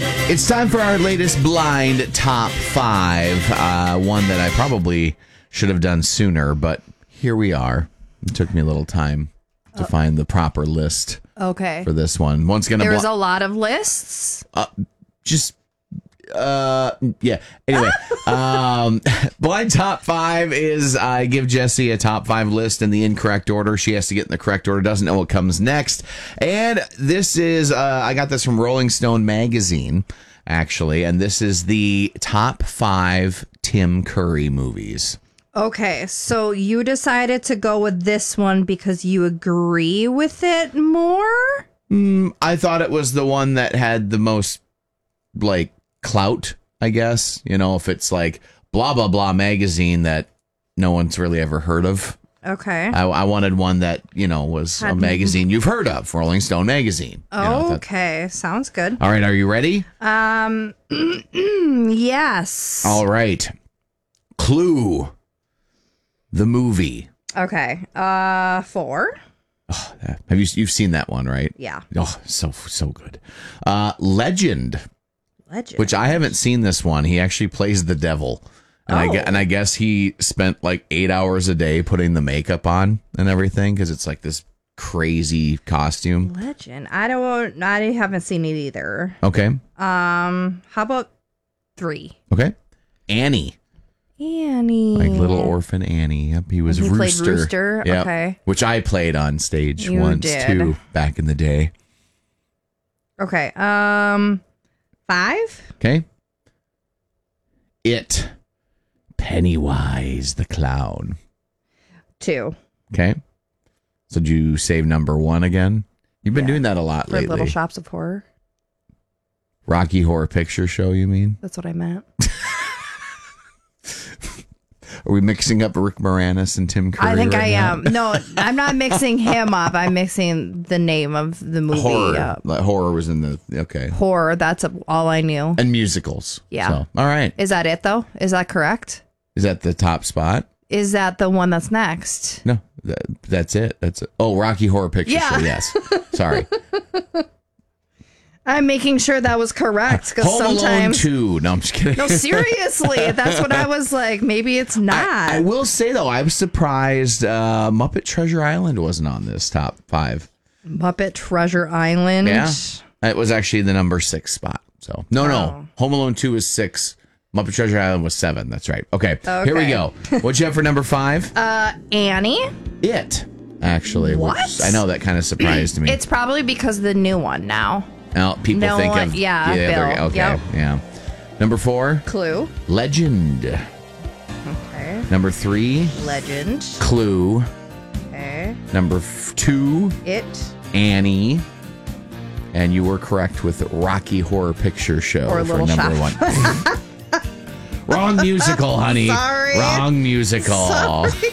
It's time for our latest blind top 5. One that I probably should have done sooner, but here we are. It took me a little time to find the proper list for this one. There's a lot of lists. Yeah. Anyway, blind top 5 is I give Jessie a top 5 list in the incorrect order. She has to get in the correct order, doesn't know what comes next. And this is, I got this from Rolling Stone magazine, actually. And this is the top 5 Tim Curry movies. Okay, so you decided to go with this one because you agree with it more? I thought it was the one that had the most, clout, I guess. You know, if it's like blah, blah, blah magazine that no one's really ever heard of. Okay. I wanted one that, was a magazine you've heard of, Rolling Stone magazine. Okay, sounds good. All right, are you ready? Yes. All right. Clue, the movie. Okay, 4. Oh, you've seen that one, right? Yeah. Oh, so good. Legend. Which I haven't seen this one. He actually plays the devil. And I guess he spent 8 hours a day putting the makeup on and everything because it's this crazy costume. Legend. I haven't seen it either. Okay. How about 3? Okay. Annie. Little orphan Annie. Yep. He was Rooster. Played Rooster. Yep. Okay. Which I played on stage once too back in the day. Okay. 5? Okay. It. Pennywise the Clown. 2. Okay. So did you save number 1 again? You've been doing that a lot lately. Little Shops of Horror. Rocky Horror Picture Show, you mean? That's what I meant. Are we mixing up Rick Moranis and Tim Curry? I think I am. No, I'm not mixing him up. I'm mixing the name of the movie Horror. up. Horror was in the... Okay. Horror, that's all I knew. And musicals. Yeah. So, all right. Is that it, though? Is that correct? Is that the top spot? Is that the one that's next? No, that's it. That's it. Oh, Rocky Horror Picture Show. Yes. Sorry. I'm making sure that was correct because sometimes... Home Alone 2. No, I'm just kidding. No, seriously. That's what I was like. Maybe it's not. I will say, though, I was surprised Muppet Treasure Island wasn't on this top 5. Muppet Treasure Island? Yeah. It was actually the number 6 spot. So No. Home Alone 2 was 6. Muppet Treasure Island was 7. That's right. Okay. Here we go. What'd you have for number 5? Annie. It, actually. What? I know that kind of surprised me. It's probably because of the new one now. Well, people think of... Bill. Okay, yep. Yeah. Number 4? Clue. Legend. Okay. Number 3? Legend. Clue. Okay. Number 2? It. Annie. And you were correct with Rocky Horror Picture Show or for number 1. Wrong musical, honey. Sorry. Wrong musical. Sorry.